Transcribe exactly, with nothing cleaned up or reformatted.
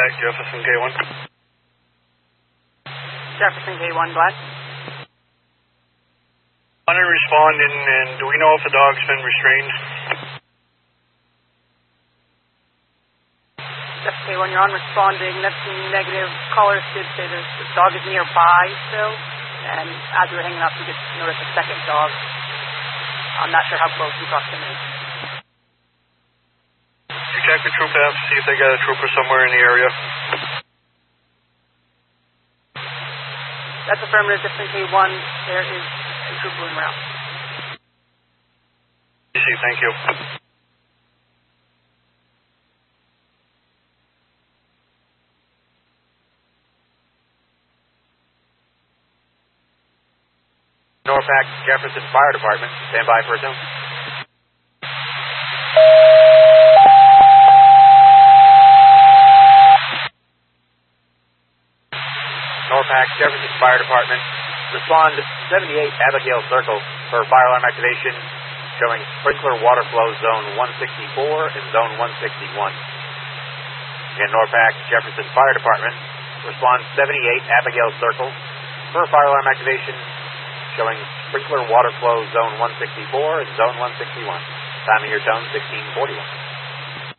Norpac, Jefferson K one. Jefferson K one, Glenn. I want to respond, and, and do we know if the dog's been restrained? Jefferson K one, you're on responding. That's negative. Caller did say the dog is nearby still, and as we were hanging up, we just noticed a second dog. I'm not sure how close in proximity. You check the troop app, see if they got a trooper somewhere in the area. That's affirmative, Jefferson K one. There is a trooper en route. You see, thank you. Norpac, Jefferson Fire Department, stand by for a zone. Norpac, Jefferson Fire Department, respond seventy-eight Abigail Circle for fire alarm activation, showing sprinkler water flow zone one sixty-four and zone one sixty-one. Again, Norpac, Jefferson Fire Department, respond seventy-eight Abigail Circle for fire alarm activation, showing sprinkler water flow zone one sixty-four and zone one sixty-one. Time of your tone, sixteen forty-one.